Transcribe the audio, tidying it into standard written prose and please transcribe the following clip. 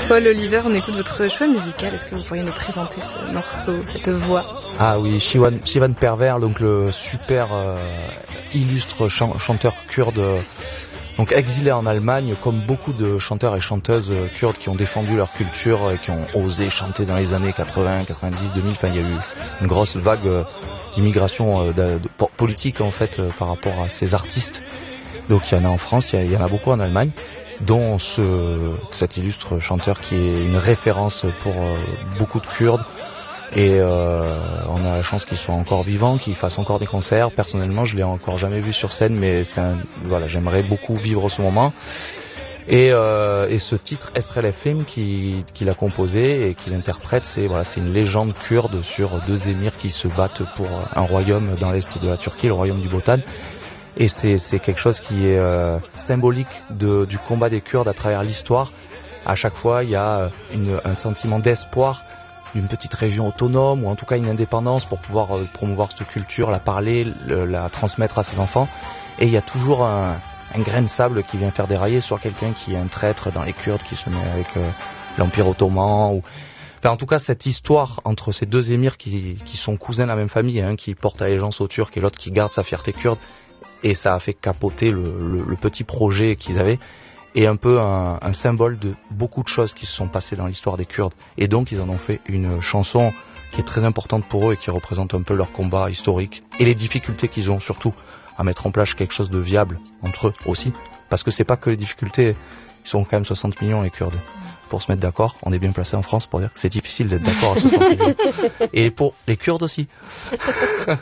Paul Oliver, on écoute votre choix musical. Est-ce que vous pourriez nous présenter ce morceau, cette voix? Ah oui, Shivan Perver, donc le super illustre chanteur kurde, donc exilé en Allemagne, comme beaucoup de chanteurs et chanteuses kurdes qui ont défendu leur culture et qui ont osé chanter dans les années 80, 90, 2000. Enfin, il y a eu une grosse vague d'immigration politique en fait par rapport à ces artistes. Donc il y en a en France, il y en a beaucoup en Allemagne, dont cet illustre chanteur qui est une référence pour beaucoup de Kurdes. Et on a la chance qu'il soit encore vivant, qu'il fasse encore des concerts. Personnellement, je l'ai encore jamais vu sur scène, mais voilà, j'aimerais beaucoup vivre ce moment. Et ce titre Esrel FM qu'il a composé et qu'il interprète, c'est une légende kurde sur deux émirs qui se battent pour un royaume dans l'est de la Turquie, le royaume du Botan. Et c'est quelque chose qui est symbolique du combat des Kurdes à travers l'histoire. À chaque fois, il y a un sentiment d'espoir d'une petite région autonome, ou en tout cas une indépendance pour pouvoir promouvoir cette culture, la parler, la transmettre à ses enfants. Et il y a toujours un grain de sable qui vient faire dérailler sur quelqu'un qui est un traître dans les Kurdes, qui se met avec l'Empire ottoman. Enfin, en tout cas, cette histoire entre ces deux émirs qui sont cousins de la même famille, un qui porte allégeance aux Turcs et l'autre qui garde sa fierté kurde, et ça a fait capoter le petit projet qu'ils avaient. Et un peu un symbole de beaucoup de choses qui se sont passées dans l'histoire des Kurdes. Et donc ils en ont fait une chanson qui est très importante pour eux et qui représente un peu leur combat historique et les difficultés qu'ils ont surtout à mettre en place quelque chose de viable entre eux aussi. Parce que c'est pas que les difficultés, ils sont quand même 60 millions les Kurdes. Pour se mettre d'accord, on est bien placé en France pour dire que c'est difficile d'être d'accord à 60 millions. Et pour les Kurdes aussi.